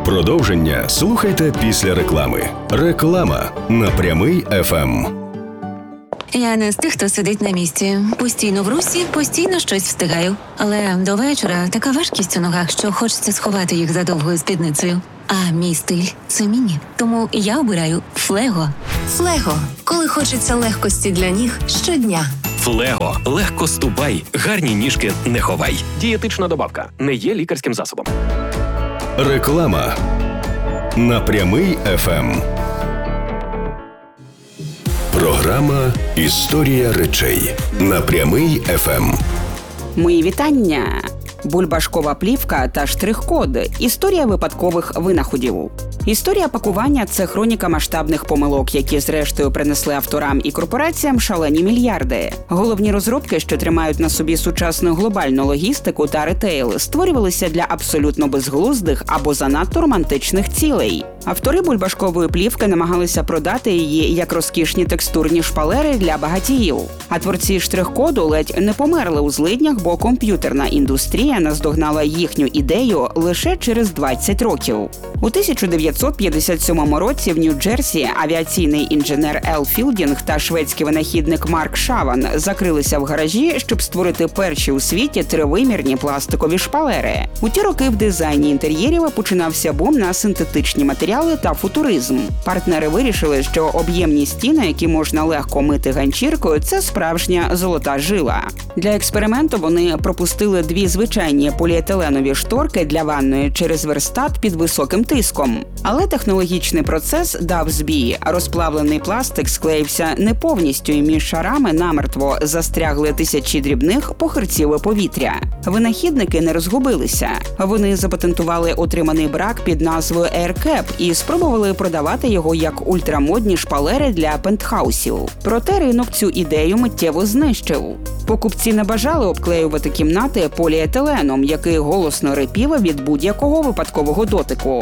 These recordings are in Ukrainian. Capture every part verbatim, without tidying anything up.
Продовження слухайте після реклами. Реклама на Прямий еф ем. Я не з тих, хто сидить на місці. Постійно в русі, постійно щось встигаю. Але до вечора така важкість у ногах, що хочеться сховати їх за довгою спідницею. А мій стиль – це міні. Тому я обираю Флего. Флего. Коли хочеться легкості для ніг щодня. Флего. Легко ступай, гарні ніжки не ховай. Дієтична добавка. Не є лікарським засобом. Реклама на Прямий еф ем. Програма «Історія речей» на Прямий еф ем. Мої вітання! Бульбашкова плівка та штрих-код – історія випадкових винаходів. Історія пакування – це хроніка масштабних помилок, які зрештою принесли авторам і корпораціям шалені мільярди. Головні розробки, що тримають на собі сучасну глобальну логістику та ретейл, створювалися для абсолютно безглуздих або занадто романтичних цілей. Автори бульбашкової плівки намагалися продати її як розкішні текстурні шпалери для багатіїв. А творці штрих-коду ледь не померли у злиднях, бо комп'ютерна індустрія наздогнала їхню ідею лише через двадцять років. У тисяча дев'ятсот п'ятдесят сьомому році в Нью-Джерсі авіаційний інженер Ел Філдінг та шведський винахідник Марк Шаван закрилися в гаражі, щоб створити перші у світі тривимірні пластикові шпалери. У ті роки в дизайні інтер'єрів починався бум на синтетичні матеріали та футуризм. Партнери вирішили, що об'ємні стіни, які можна легко мити ганчіркою, це справжня золота жила. Для експерименту вони пропустили дві звичайні поліетиленові шторки для ванної через верстат під високим тиском. Але технологічний процес дав збій. Розплавлений пластик склеївся не повністю, і між шарами намертво застрягли тисячі дрібних похирців повітря. Винахідники не розгубилися. Вони запатентували отриманий брак під назвою AirCap і спробували продавати його як ультрамодні шпалери для пентхаусів. Проте ринок цю ідею миттєво знищив. Покупці не бажали обклеювати кімнати поліетиленом, який голосно рипів від будь-якого випадкового дотику.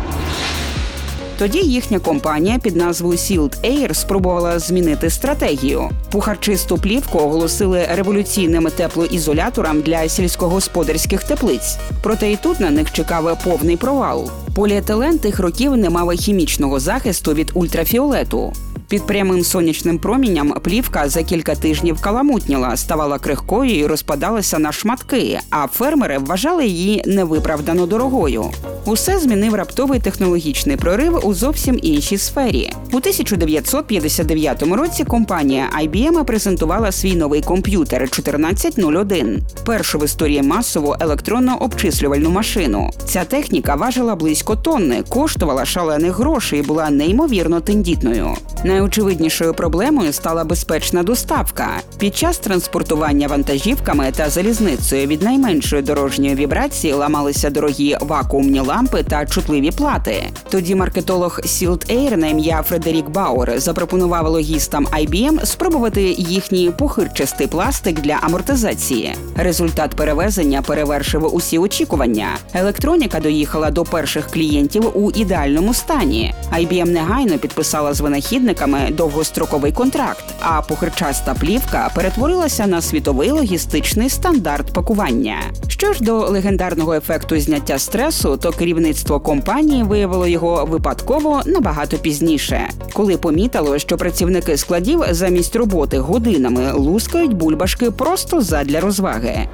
Тоді їхня компанія під назвою Sealed Air спробувала змінити стратегію. Пухарчисту плівку оголосили революційним теплоізолятором для сільськогосподарських теплиць. Проте і тут на них чекав повний провал. Поліетилен тих років не мав хімічного захисту від ультрафіолету. Під прямим сонячним промінням плівка за кілька тижнів каламутніла, ставала крихкою і розпадалася на шматки, а фермери вважали її невиправдано дорогою. Усе змінив раптовий технологічний прорив у зовсім іншій сфері. У тисяча дев'ятсот п'ятдесят дев'ятому році компанія ай бі ем презентувала свій новий комп'ютер чотирнадцять нуль один – першу в історії масову електронно-обчислювальну машину. Ця техніка важила близько тонни, коштувала шалених грошей і була неймовірно тендітною. Найочевиднішою проблемою стала безпечна доставка. Під час транспортування вантажівками та залізницею від найменшої дорожньої вібрації ламалися дорогі вакуумні лампи та чутливі плати. Тоді маркетолог Sealed Air на ім'я Фредерік Бауер запропонував логістам ай бі ем спробувати їхній пухирчастий пластик для амортизації. Результат перевезення перевершив усі очікування. Електроніка доїхала до перших клієнтів у ідеальному стані. ай бі ем негайно підписала з винахідниками довгостроковий контракт, а пухирчаста плівка перетворилася на світовий логістичний стандарт пакування. Що ж до легендарного ефекту зняття стресу, то керівництво компанії виявило його випадково набагато пізніше, коли помітило, що працівники складів замість роботи годинами лускають бульбашки просто задля розваги.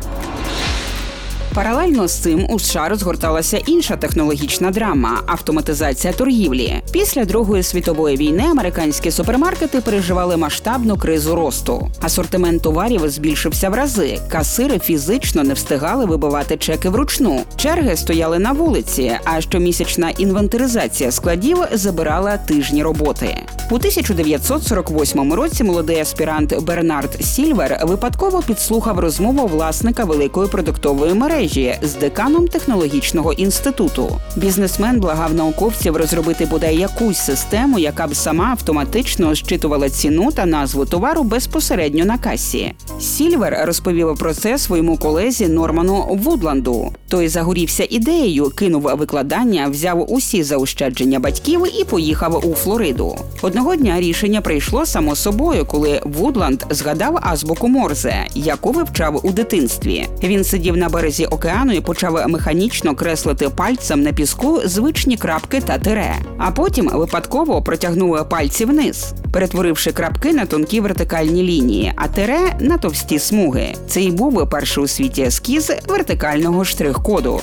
Паралельно з цим у США розгорталася інша технологічна драма – автоматизація торгівлі. Після Другої світової війни американські супермаркети переживали масштабну кризу росту. Асортимент товарів збільшився в рази, касири фізично не встигали вибивати чеки вручну, черги стояли на вулиці, а щомісячна інвентаризація складів забирала тижні роботи. У тисяча дев'ятсот сорок восьмому році молодий аспірант Бернард Сільвер випадково підслухав розмову власника великої продуктової мережі з деканом технологічного інституту. Бізнесмен благав науковців розробити бодай якусь систему, яка б сама автоматично зчитувала ціну та назву товару безпосередньо на касі. Сільвер розповів про це своєму колезі Норману Вудланду. Той загорівся ідеєю, кинув викладання, взяв усі заощадження батьків і поїхав у Флориду. Одного дня рішення прийшло само собою, коли Вудланд згадав азбуку Морзе, яку вивчав у дитинстві. Він сидів на березі океану і почав механічно креслити пальцем на піску звичні крапки та тире. А потім випадково протягнув пальці вниз, перетворивши крапки на тонкі вертикальні лінії, а тире – на товсті смуги. Це і був перший у світі ескіз вертикального штрих-коду.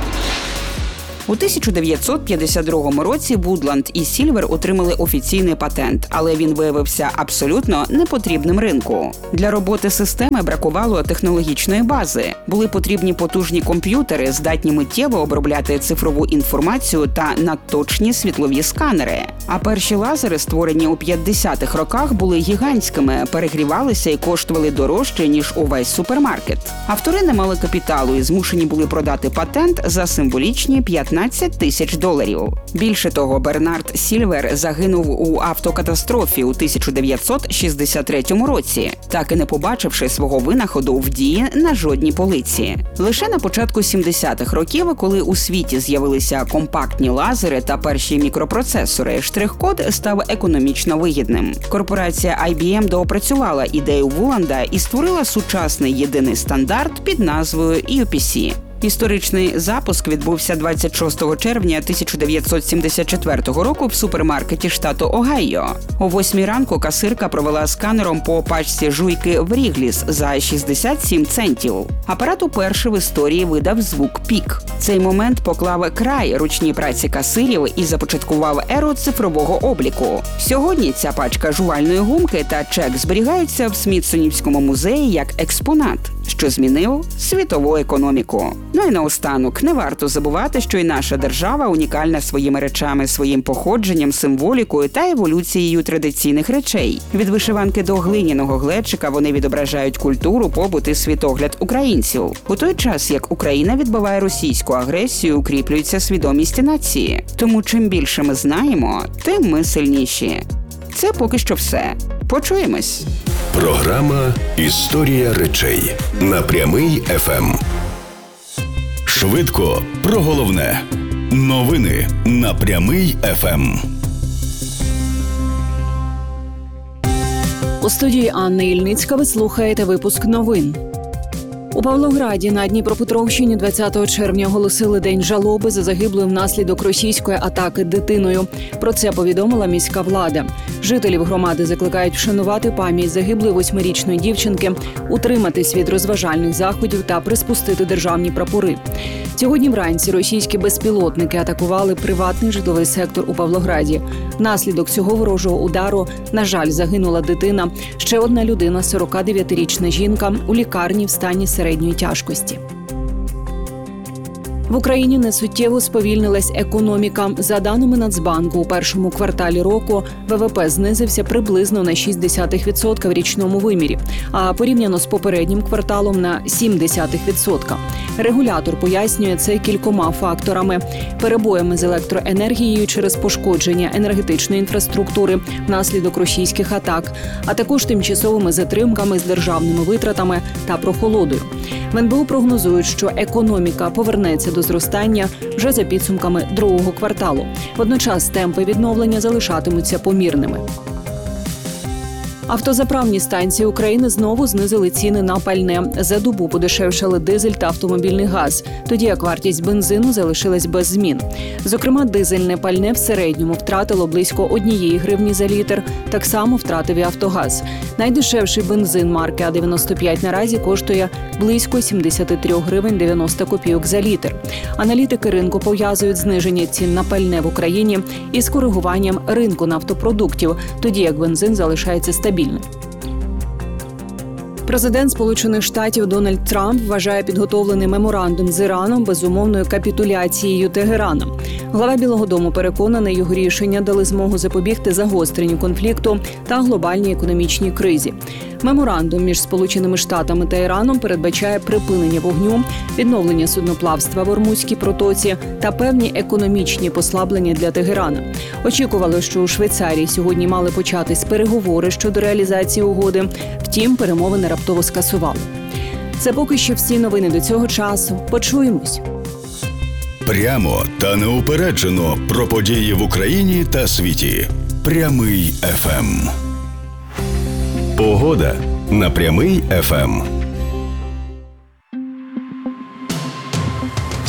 У тисяча дев'ятсот п'ятдесят другому році Вудланд і Сільвер отримали офіційний патент, але він виявився абсолютно непотрібним ринку. Для роботи системи бракувало технологічної бази. Були потрібні потужні комп'ютери, здатні миттєво обробляти цифрову інформацію та надточні світлові сканери. А перші лазери, створені у п'ятдесятих роках, були гігантськими, перегрівалися і коштували дорожче, ніж увесь супермаркет. Автори не мали капіталу і змушені були продати патент за символічні п'ятнадцять тисяч доларів. Більше того, Бернард Сільвер загинув у автокатастрофі у тисяча дев'ятсот шістдесят третьому році, так і не побачивши свого винаходу в дії на жодній полиці. Лише на початку сімдесятих років, коли у світі з'явилися компактні лазери та перші мікропроцесори, штрих-код став економічно вигідним. Корпорація ай бі ем доопрацювала ідею Вуланда і створила сучасний єдиний стандарт під назвою ю пі сі. Історичний запуск відбувся двадцять шостого червня тисяча дев'ятсот сімдесят четвертого року в супермаркеті штату Огайо. О восьмій ранку касирка провела сканером по пачці жуйки Врігліс за шістдесят сім центів. Апарат уперше в історії видав звук «пік». Цей момент поклав край ручній праці касирів і започаткував еру цифрового обліку. Сьогодні ця пачка жувальної гумки та чек зберігаються в Смітсонівському музеї як експонат, що змінив світову економіку. Ну і наостанок, не варто забувати, що і наша держава унікальна своїми речами, своїм походженням, символікою та еволюцією традиційних речей. Від вишиванки до глиняного глечика вони відображають культуру, побут і світогляд українців. У той час, як Україна відбиває російську агресію, укріплюється свідомість нації. Тому чим більше ми знаємо, тим ми сильніші. Це поки що все. Почуємось. Програма «Історія речей» на Прямий еф ем. Швидко про головне. Новини на Прямий еф ем. У студії Анна Ільницька ви слухаєте випуск новин. У Павлограді на Дніпропетровщині двадцятого червня оголосили день жалоби за загиблою внаслідок російської атаки дитиною. Про це повідомила міська влада. Жителів громади закликають вшанувати пам'ять загиблої восьмирічної дівчинки, утриматись від розважальних заходів та приспустити державні прапори. Сьогодні вранці російські безпілотники атакували приватний житловий сектор у Павлограді. Внаслідок цього ворожого удару, на жаль, загинула дитина. Ще одна людина, сорокадев'ятирічна жінка, у лікарні в стані середньої тяжкості. В Україні несуттєво сповільнилась економіка. За даними Нацбанку, у першому кварталі року ВВП знизився приблизно на шість десятих відсотка в річному вимірі, а порівняно з попереднім кварталом на сім десятих відсотка. Регулятор пояснює це кількома факторами: перебоями з електроенергією через пошкодження енергетичної інфраструктури внаслідок російських атак, а також тимчасовими затримками з державними витратами та прохолодою. В ен бе у прогнозують, що економіка повернеться до зростання вже за підсумками другого кварталу. Водночас темпи відновлення залишатимуться помірними. Автозаправні станції України знову знизили ціни на пальне. За добу подешевшали дизель та автомобільний газ, тоді як вартість бензину залишилась без змін. Зокрема, дизельне пальне в середньому втратило близько однієї гривні за літр, так само втратив і автогаз. Найдешевший бензин марки А дев'яносто п'ять наразі коштує близько сімдесят три гривень дев'яносто копійок за літр. Аналітики ринку пов'язують зниження цін на пальне в Україні із коригуванням ринку нафтопродуктів, тоді як бензин залишається стабільним. Президент Сполучених Штатів Дональд Трамп вважає підготовлений меморандум з Іраном безумовною капітуляцією Тегерана. Глава Білого дому переконаний, його рішення дали змогу запобігти загостренню конфлікту та глобальній економічній кризі. Меморандум між Сполученими Штатами та Іраном передбачає припинення вогню, відновлення судноплавства в Ормузькій протоці та певні економічні послаблення для Тегерана. Очікувало, що у Швейцарії сьогодні мали початись переговори щодо реалізації угоди. Втім, перемовини раптово скасували. Це поки що всі новини до цього часу. Почуємось. Прямо та неупереджено про події в Україні та світі. Прямий еф ем. Погода на Прямий еф ем.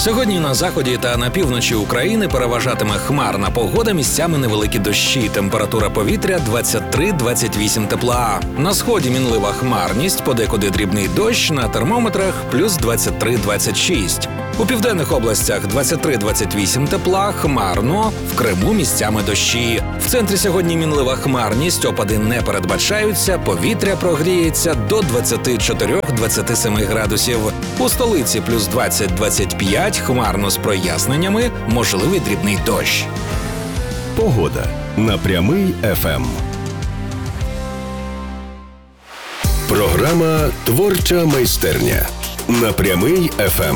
Сьогодні на заході та на півночі України переважатиме хмарна погода, місцями невеликі дощі. Температура повітря двадцять три - двадцять вісім тепла. На сході мінлива хмарність, подекуди дрібний дощ, на термометрах плюс двадцять три - двадцять шість. У південних областях двадцять три - двадцять вісім тепла, хмарно, в Криму місцями дощі. В центрі сьогодні мінлива хмарність, опади не передбачаються, повітря прогріється до двадцять чотири - двадцять сім градусів. У столиці плюс двадцять - двадцять п'ять, хмарно з проясненнями, можливий дрібний дощ. Погода на Прямий еф ем. Програма «Творча майстерня» на Прямий еф ем.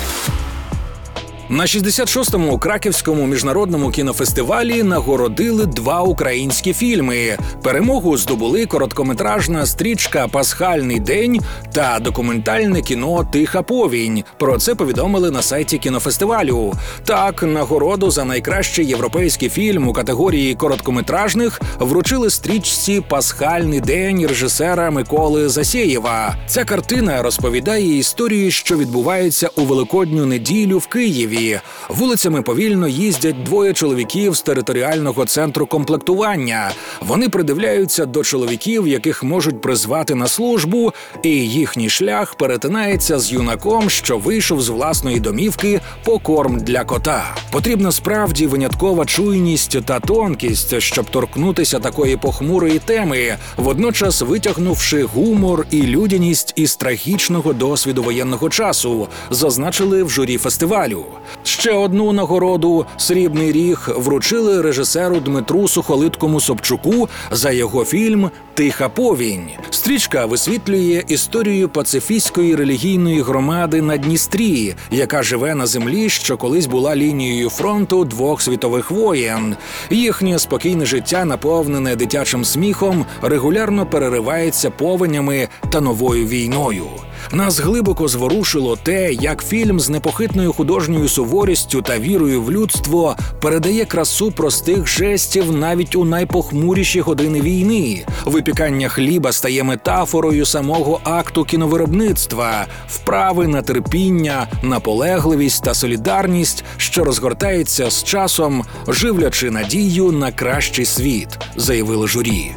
На шістдесят шостому Краківському міжнародному кінофестивалі нагородили два українські фільми. Перемогу здобули короткометражна стрічка «Пасхальний день» та документальне кіно «Тиха повінь». Про це повідомили на сайті кінофестивалю. Так, нагороду за найкращий європейський фільм у категорії короткометражних вручили стрічці «Пасхальний день» режисера Миколи Засєєва. Ця картина розповідає історію, що відбувається у Великодню неділю в Києві. Вулицями повільно їздять двоє чоловіків з територіального центру комплектування. Вони придивляються до чоловіків, яких можуть призвати на службу, і їхній шлях перетинається з юнаком, що вийшов з власної домівки по корм для кота. Потрібна справді виняткова чуйність та тонкість, щоб торкнутися такої похмурої теми, водночас витягнувши гумор і людяність із трагічного досвіду воєнного часу, зазначили в журі фестивалю. Ще одну нагороду «Срібний ріг» вручили режисеру Дмитру Сухолиткому-Собчуку за його фільм «Тиха повінь». Стрічка висвітлює історію пацифістської релігійної громади на Дністрі, яка живе на землі, що колись була лінією фронту двох світових воєн. Їхнє спокійне життя, наповнене дитячим сміхом, регулярно переривається повенями та новою війною. Нас глибоко зворушило те, як фільм з непохитною художньою суворістю та вірою в людство передає красу простих жестів навіть у найпохмуріші години війни. Випікання хліба стає метафорою самого акту кіновиробництва, вправи на терпіння, наполегливість та солідарність, що розгортається з часом, живлячи надію на кращий світ, заявили журі.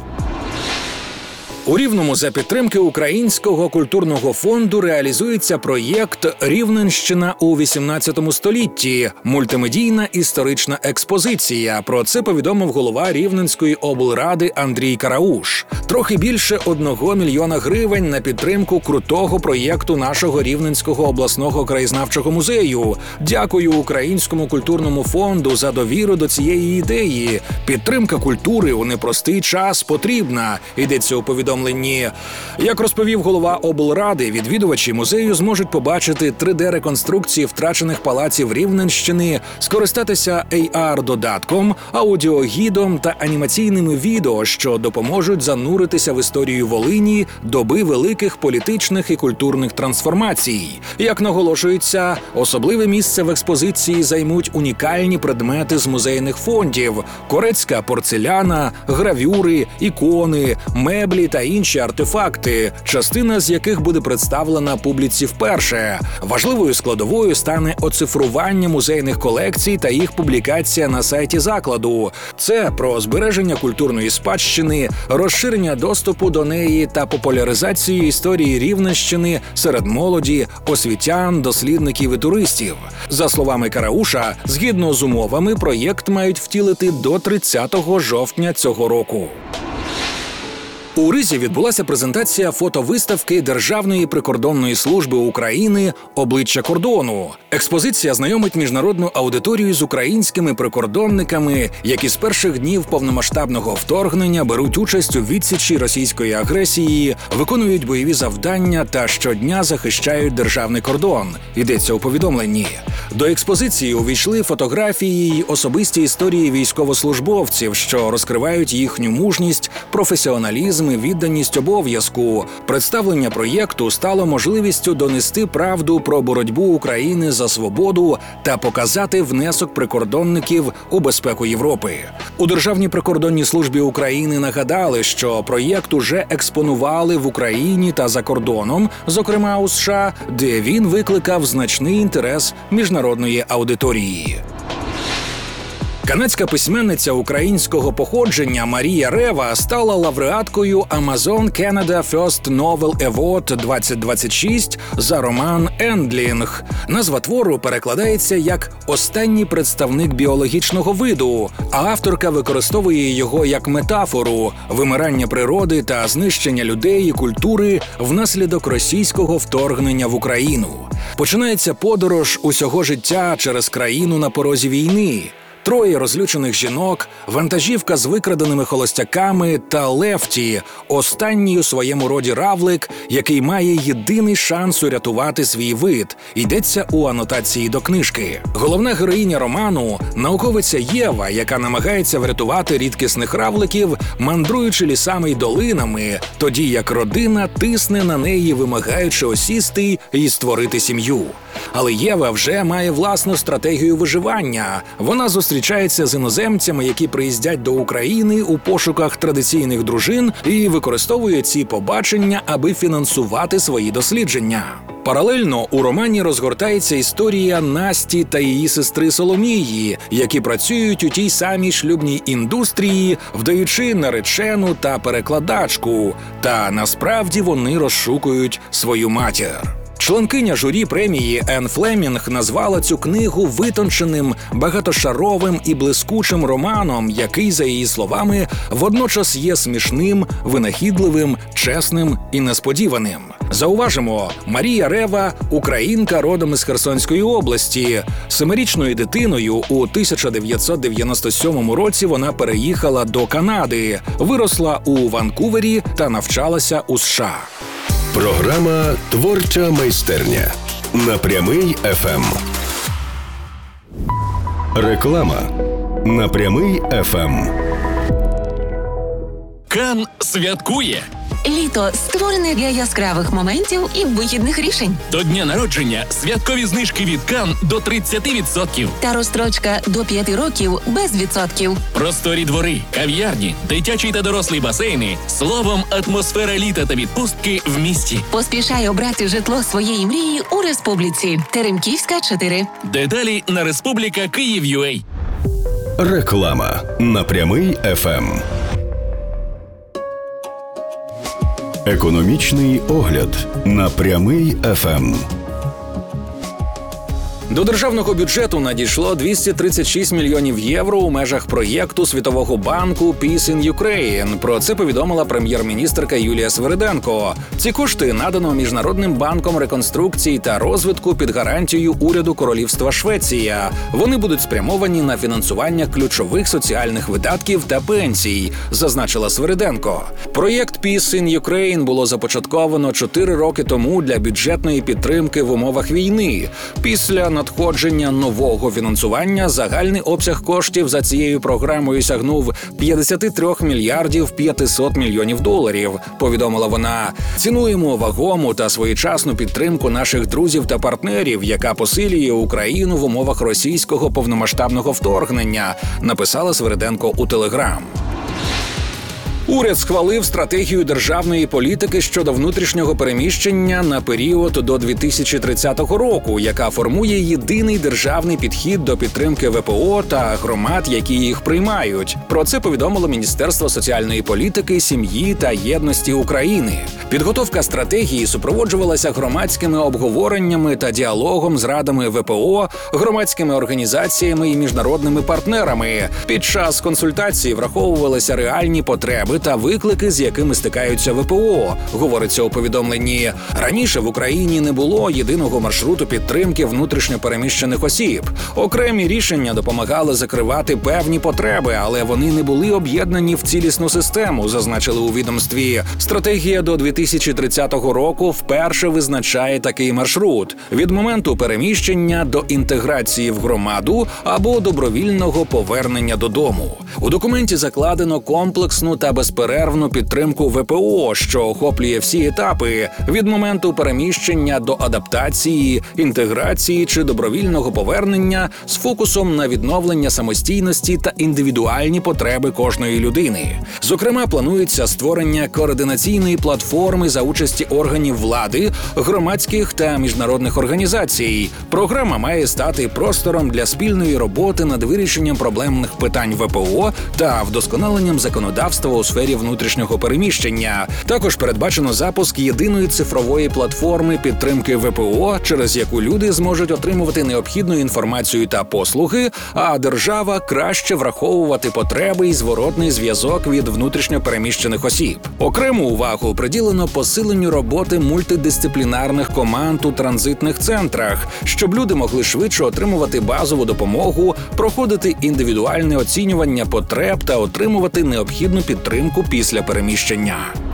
У Рівному за підтримки Українського культурного фонду реалізується проєкт «Рівненщина у вісімнадцятому столітті» – мультимедійна історична експозиція. Про це повідомив голова Рівненської облради Андрій Карауш. Трохи більше одного мільйона гривень на підтримку крутого проєкту нашого Рівненського обласного краєзнавчого музею. Дякую Українському культурному фонду за довіру до цієї ідеї. Підтримка культури у непростий час потрібна, йдеться у повідомленні. Як розповів голова облради, відвідувачі музею зможуть побачити три де-реконструкції втрачених палаців Рівненщини, скористатися ей ар-додатком, аудіогідом та анімаційними відео, що допоможуть зануритися в історію Волині доби великих політичних і культурних трансформацій. Як наголошується, особливе місце в експозиції займуть унікальні предмети з музейних фондів – корецька порцеляна, гравюри, ікони, меблі та інші артефакти, частина з яких буде представлена публіці вперше. Важливою складовою стане оцифрування музейних колекцій та їх публікація на сайті закладу. Це про збереження культурної спадщини, розширення доступу до неї та популяризацію історії Рівненщини серед молоді, освітян, дослідників і туристів. За словами Карауша, згідно з умовами, проєкт мають втілити до тридцятого жовтня цього року. У Ризі відбулася презентація фотовиставки Державної прикордонної служби України «Обличчя кордону». Експозиція знайомить міжнародну аудиторію з українськими прикордонниками, які з перших днів повномасштабного вторгнення беруть участь у відсічі російської агресії, виконують бойові завдання та щодня захищають державний кордон, йдеться у повідомленні. До експозиції увійшли фотографії й особисті історії військовослужбовців, що розкривають їхню мужність, професіоналізм патріотизм і відданість обов'язку. Представлення проєкту стало можливістю донести правду про боротьбу України за свободу та показати внесок прикордонників у безпеку Європи. У Державній прикордонній службі України нагадали, що проєкт уже експонували в Україні та за кордоном, зокрема у США, де він викликав значний інтерес міжнародної аудиторії. Канадська письменниця українського походження Марія Рева стала лауреаткою Amazon Canada First Novel Award двадцять двадцять шість за роман «Ендлінг». Назва твору перекладається як «останній представник біологічного виду», а авторка використовує його як метафору – вимирання природи та знищення людей і культури внаслідок російського вторгнення в Україну. Починається подорож усього життя через країну на порозі війни. Троє розлючених жінок, вантажівка з викраденими холостяками та Лефті – останній у своєму роді равлик, який має єдиний шанс урятувати свій вид. Йдеться у анотації до книжки. Головна героїня роману – науковиця Єва, яка намагається врятувати рідкісних равликів, мандруючи лісами й долинами, тоді як родина тисне на неї, вимагаючи осісти і створити сім'ю. Але Єва вже має власну стратегію виживання. Вона зустрічається з іноземцями, які приїздять до України у пошуках традиційних дружин і використовує ці побачення, аби фінансувати свої дослідження. Паралельно у романі розгортається історія Насті та її сестри Соломії, які працюють у тій самій шлюбній індустрії, вдаючи наречену та перекладачку. Та насправді вони розшукують свою матір. Членкиня журі премії Енн Флемінг назвала цю книгу витонченим, багатошаровим і блискучим романом, який, за її словами, водночас є смішним, винахідливим, чесним і несподіваним. Зауважимо, Марія Рева – українка родом із Херсонської області. Семирічною дитиною у тисяча дев'ятсот дев'яносто сьомому році вона переїхала до Канади, виросла у Ванкувері та навчалася у США. Програма «Творча майстерня» на Прямий еф ем. Реклама на Прямий еф ем. Кан святкує! Літо створене для яскравих моментів і вигідних рішень. До дня народження святкові знижки від Кан до тридцять відсотків. Та розстрочка до п'яти років без відсотків. Просторі двори, кав'ярні, дитячі та дорослі басейни. Словом, атмосфера літа та відпустки в місті. Поспішай обрати житло своєї мрії у Республіці. Теремківська, чотири. Деталі на Республіка Київ.ua. Реклама на Прямий еф ем. Економічний огляд на Прямий еф ем. До державного бюджету надійшло двісті тридцять шість мільйонів євро у межах проєкту Світового банку Peace in Ukraine. Про це повідомила прем'єр-міністерка Юлія Свириденко. Ці кошти надано Міжнародним банком реконструкції та розвитку під гарантією уряду Королівства Швеція. Вони будуть спрямовані на фінансування ключових соціальних видатків та пенсій, зазначила Свириденко. Проєкт Peace in Ukraine було започатковано чотири роки тому для бюджетної підтримки в умовах війни. Після надходження нового фінансування загальний обсяг коштів за цією програмою сягнув п'ятдесят три мільярдів п'ятсот мільйонів доларів, повідомила вона. Цінуємо вагому та своєчасну підтримку наших друзів та партнерів, яка посилює Україну в умовах російського повномасштабного вторгнення, написала Свириденко у Телеграм. Уряд схвалив стратегію державної політики щодо внутрішнього переміщення на період до дві тисячі тридцятого року, яка формує єдиний державний підхід до підтримки ве пе о та громад, які їх приймають. Про це повідомило Міністерство соціальної політики, сім'ї та єдності України. Підготовка стратегії супроводжувалася громадськими обговореннями та діалогом з радами ве пе о, громадськими організаціями і міжнародними партнерами. Під час консультацій враховувалися реальні потреби та виклики, з якими стикаються ве пе о, говориться у повідомленні. Раніше в Україні не було єдиного маршруту підтримки внутрішньопереміщених осіб. Окремі рішення допомагали закривати певні потреби, але вони не були об'єднані в цілісну систему, зазначили у відомстві. Стратегія до дві тисячі тридцятого року вперше визначає такий маршрут – від моменту переміщення до інтеграції в громаду або добровільного повернення додому. У документі закладено комплексну та безпечну безперервну підтримку ВПО, що охоплює всі етапи – від моменту переміщення до адаптації, інтеграції чи добровільного повернення з фокусом на відновлення самостійності та індивідуальні потреби кожної людини. Зокрема, планується створення координаційної платформи за участі органів влади, громадських та міжнародних організацій. Програма має стати простором для спільної роботи над вирішенням проблемних питань ВПО та вдосконаленням законодавства у сфері внутрішнього переміщення. Також передбачено запуск єдиної цифрової платформи підтримки ВПО, через яку люди зможуть отримувати необхідну інформацію та послуги, а держава краще враховувати потреби і зворотний зв'язок від внутрішньо переміщених осіб. Окрему увагу приділено посиленню роботи мультидисциплінарних команд у транзитних центрах, щоб люди могли швидше отримувати базову допомогу, проходити індивідуальне оцінювання потреб та отримувати необхідну підтримку після переміщення.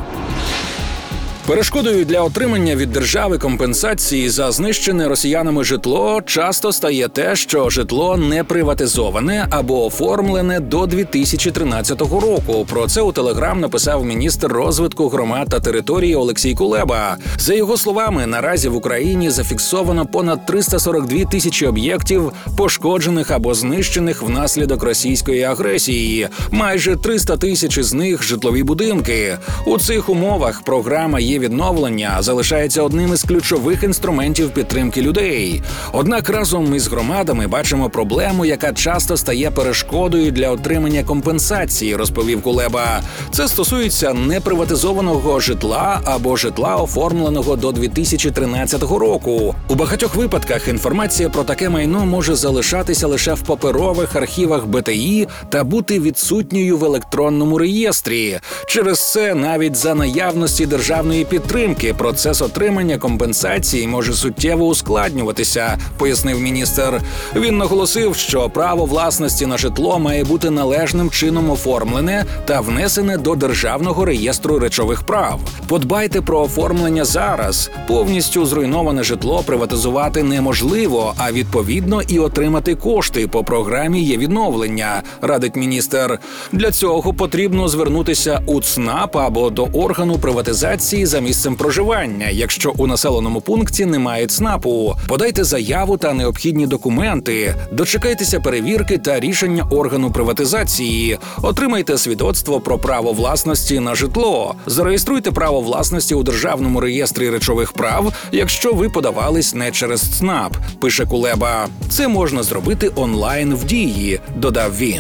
Перешкодою для отримання від держави компенсації за знищене росіянами житло часто стає те, що житло не приватизоване або оформлене до дві тисячі тринадцятого року. Про це у Телеграм написав міністр розвитку громад та території Олексій Кулеба. За його словами, наразі в Україні зафіксовано понад триста сорок дві тисячі об'єктів, пошкоджених або знищених внаслідок російської агресії. Майже триста тисяч із них – житлові будинки. У цих умовах програма є відновлення залишається одним із ключових інструментів підтримки людей. Однак разом із громадами бачимо проблему, яка часто стає перешкодою для отримання компенсації, розповів Кулеба. Це стосується неприватизованого житла або житла, оформленого до дві тисячі тринадцятого року. У багатьох випадках інформація про таке майно може залишатися лише в паперових архівах Б Т І та бути відсутньою в електронному реєстрі. Через це навіть за наявності державної підтримки процес отримання компенсації може суттєво ускладнюватися, пояснив міністр. Він наголосив, що право власності на житло має бути належним чином оформлене та внесене до Державного реєстру речових прав. Подбайте про оформлення зараз. Повністю зруйноване житло приватизувати неможливо, а відповідно і отримати кошти по програмі є відновлення, радить міністр. Для цього потрібно звернутися у ЦНАП або до органу приватизації за місцем проживання, якщо у населеному пункті немає ЦНАПу. Подайте заяву та необхідні документи, дочекайтеся перевірки та рішення органу приватизації, отримайте свідоцтво про право власності на житло, зареєструйте право власності у Державному реєстрі речових прав, якщо ви подавались не через ЦНАП, пише Кулеба. Це можна зробити онлайн в Дії, додав він.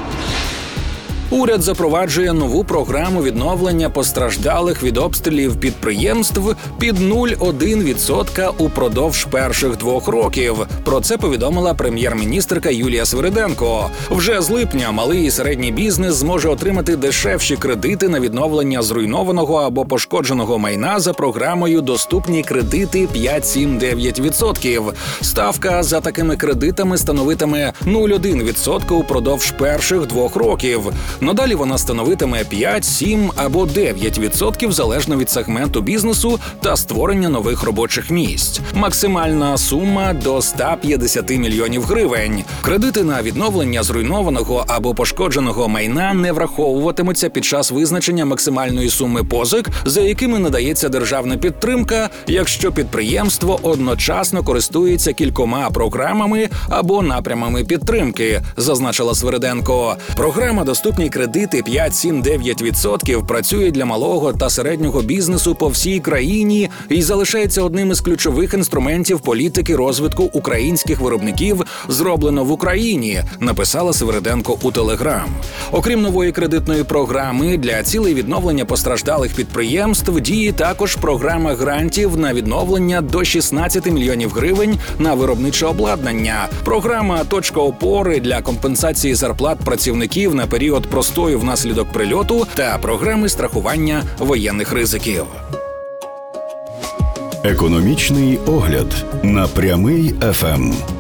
Уряд запроваджує нову програму відновлення постраждалих від обстрілів підприємств під нуль цілих одна десята відсотка упродовж перших двох років. Про це повідомила прем'єр-міністерка Юлія Свириденко. Вже з липня малий і середній бізнес зможе отримати дешевші кредити на відновлення зруйнованого або пошкодженого майна за програмою «Доступні кредити п'ять, сім, дев'ять відсотків». Ставка за такими кредитами становитиме нуль цілих одна десята відсотка упродовж перших двох років. Надалі вона становитиме п'ять, сім або дев'ять відсотків залежно від сегменту бізнесу та створення нових робочих місць. Максимальна сума – до ста п'ятдесят мільйонів гривень. Кредити на відновлення зруйнованого або пошкодженого майна не враховуватимуться під час визначення максимальної суми позик, за якими надається державна підтримка, якщо підприємство одночасно користується кількома програмами або напрямами підтримки, зазначила Свириденко. Програма «Доступні кредити п'ять, сім, дев'ять відсотків» працює для малого та середнього бізнесу по всій країні і залишається одним із ключових інструментів політики розвитку українських виробників «Зроблено в Україні», написала Свириденко у Телеграм. Окрім нової кредитної програми, для цілей відновлення постраждалих підприємств діє також програма грантів на відновлення до шістнадцяти мільйонів гривень на виробниче обладнання, програма «Точка опори» для компенсації зарплат працівників на період простою внаслідок прильоту та програми страхування воєнних ризиків. Економічний огляд на Прямий еф ем.